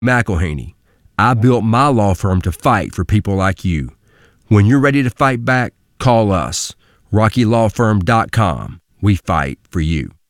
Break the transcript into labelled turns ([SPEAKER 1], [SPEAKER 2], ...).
[SPEAKER 1] McElhaney. I built my law firm to fight for people like you. When you're ready to fight back, call us. RockyLawFirm.com. We fight for you.